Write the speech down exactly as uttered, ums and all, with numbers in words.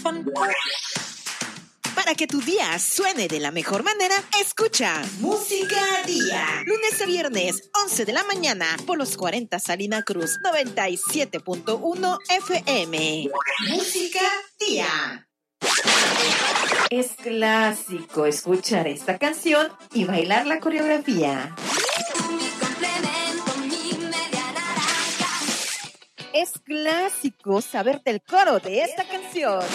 Para que tu día suene de la mejor manera, escucha Música Día. Lunes a viernes, once de la mañana, por los cuarenta Salina Cruz, noventa y siete punto uno F M. Música Día. Es clásico escuchar esta canción y bailar la coreografía. Es clásico saberte el coro de esta canción.